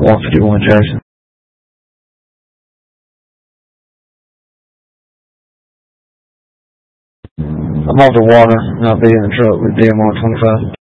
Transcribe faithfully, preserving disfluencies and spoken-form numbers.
one fifty-one Jackson. I'm off the water, and I'll be in the truck with D M one twenty-five.